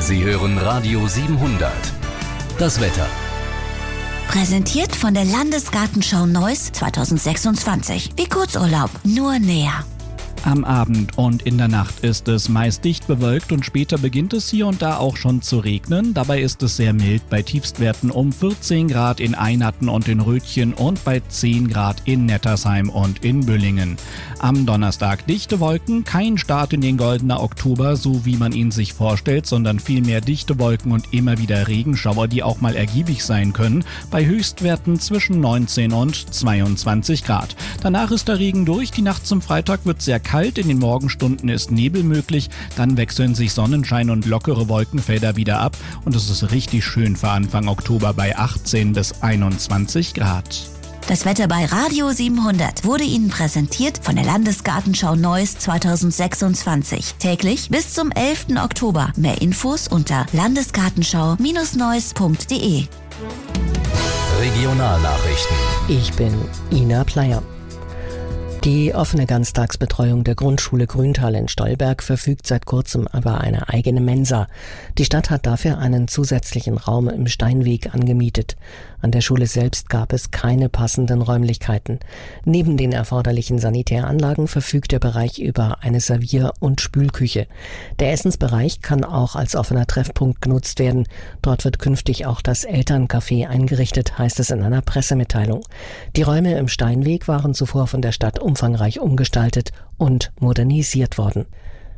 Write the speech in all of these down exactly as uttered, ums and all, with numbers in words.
Sie hören Radio siebenhundert. Das Wetter. Präsentiert von der Landesgartenschau Neuss zweitausendsechsundzwanzig. Wie Kurzurlaub, nur näher. Am Abend und in der Nacht ist es meist dicht bewölkt und später beginnt es hier und da auch schon zu regnen. Dabei ist es sehr mild bei Tiefstwerten um vierzehn Grad in Einhatten und in Rötchen und bei zehn Grad in Nettersheim und in Büllingen. Am Donnerstag dichte Wolken, kein Start in den goldenen Oktober, so wie man ihn sich vorstellt, sondern vielmehr dichte Wolken und immer wieder Regenschauer, die auch mal ergiebig sein können, bei Höchstwerten zwischen neunzehn und zweiundzwanzig Grad. Danach ist der Regen durch, die Nacht zum Freitag wird sehr kalt. Kalt, in den Morgenstunden ist Nebel möglich, dann wechseln sich Sonnenschein und lockere Wolkenfelder wieder ab und es ist richtig schön für Anfang Oktober bei achtzehn bis einundzwanzig Grad. Das Wetter bei Radio siebenhundert wurde Ihnen präsentiert von der Landesgartenschau Neuss zweitausendsechsundzwanzig. Täglich bis zum elften Oktober. Mehr Infos unter landesgartenschau Neuss punkt de. Regionalnachrichten. Ich bin Ina Pleier. Die offene Ganztagsbetreuung der Grundschule Grüntal in Stolberg verfügt seit kurzem über eine eigene Mensa. Die Stadt hat dafür einen zusätzlichen Raum im Steinweg angemietet. An der Schule selbst gab es keine passenden Räumlichkeiten. Neben den erforderlichen Sanitäranlagen verfügt der Bereich über eine Servier- und Spülküche. Der Essensbereich kann auch als offener Treffpunkt genutzt werden. Dort wird künftig auch das Elterncafé eingerichtet, heißt es in einer Pressemitteilung. Die Räume im Steinweg waren zuvor von der Stadt umfangreich umgestaltet und modernisiert worden.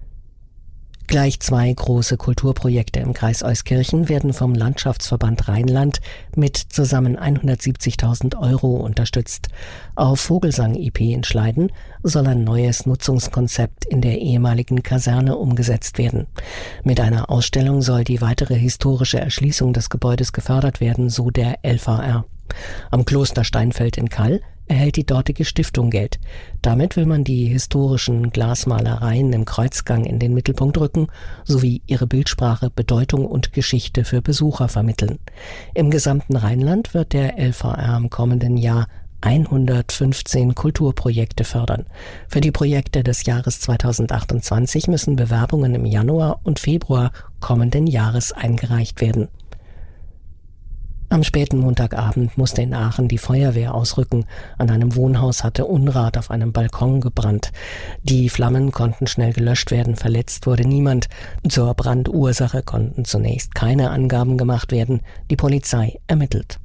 Gleich zwei große Kulturprojekte im Kreis Euskirchen werden vom Landschaftsverband Rheinland mit zusammen hundertsiebzigtausend Euro unterstützt. Auf Vogelsang I P in Schleiden soll ein neues Nutzungskonzept in der ehemaligen Kaserne umgesetzt werden. Mit einer Ausstellung soll die weitere historische Erschließung des Gebäudes gefördert werden, so der L V R. Am Kloster Steinfeld in Kall erhält die dortige Stiftung Geld. Damit will man die historischen Glasmalereien im Kreuzgang in den Mittelpunkt rücken, sowie ihre Bildsprache, Bedeutung und Geschichte für Besucher vermitteln. Im gesamten Rheinland wird der L V R im kommenden Jahr hundertfünfzehn Kulturprojekte fördern. Für die Projekte des Jahres zweitausendachtundzwanzig müssen Bewerbungen im Januar und Februar kommenden Jahres eingereicht werden. Am späten Montagabend musste in Aachen die Feuerwehr ausrücken. An einem Wohnhaus hatte Unrat auf einem Balkon gebrannt. Die Flammen konnten schnell gelöscht werden, verletzt wurde niemand. Zur Brandursache konnten zunächst keine Angaben gemacht werden. Die Polizei ermittelt.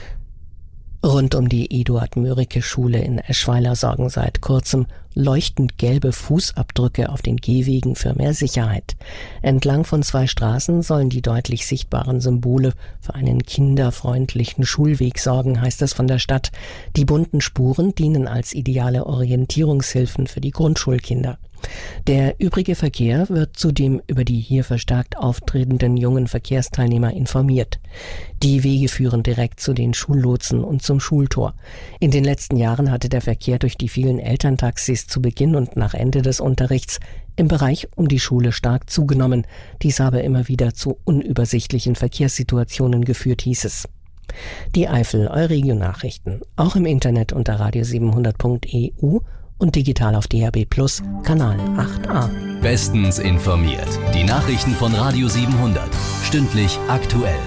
Rund um die Eduard-Mörike-Schule in Eschweiler sorgen seit kurzem leuchtend gelbe Fußabdrücke auf den Gehwegen für mehr Sicherheit. Entlang von zwei Straßen sollen die deutlich sichtbaren Symbole für einen kinderfreundlichen Schulweg sorgen, heißt es von der Stadt. Die bunten Spuren dienen als ideale Orientierungshilfen für die Grundschulkinder. Der übrige Verkehr wird zudem über die hier verstärkt auftretenden jungen Verkehrsteilnehmer informiert. Die Wege führen direkt zu den Schullotsen und zum Schultor. In den letzten Jahren hatte der Verkehr durch die vielen Elterntaxis zu Beginn und nach Ende des Unterrichts im Bereich um die Schule stark zugenommen. Dies habe immer wieder zu unübersichtlichen Verkehrssituationen geführt, hieß es. Die Eifel Euregio-Nachrichten, auch im Internet unter radio siebenhundert punkt e u und digital auf D A B Plus, Kanal acht a. Bestens informiert. Die Nachrichten von Radio siebenhundert. Stündlich aktuell.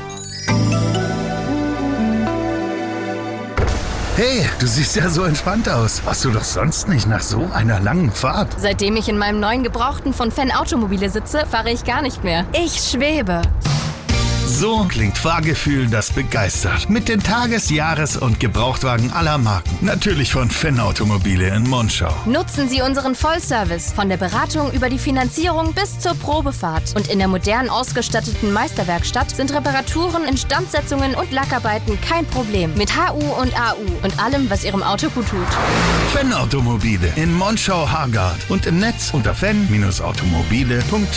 Hey, du siehst ja so entspannt aus. Warst du doch sonst nicht nach so einer langen Fahrt? Seitdem ich in meinem neuen Gebrauchten von Fenn Automobile sitze, fahre ich gar nicht mehr. Ich schwebe. So klingt Fahrgefühl, das begeistert. Mit den Tages-, Jahres- und Gebrauchtwagen aller Marken. Natürlich von Fenn Automobile in Monschau. Nutzen Sie unseren Vollservice. Von der Beratung über die Finanzierung bis zur Probefahrt. Und in der modern ausgestatteten Meisterwerkstatt sind Reparaturen, Instandsetzungen und Lackarbeiten kein Problem. Mit H U und A U und allem, was Ihrem Auto gut tut. Fenn Automobile in Monschau-Hargard und im Netz unter fenn Bindestrich automobile punkt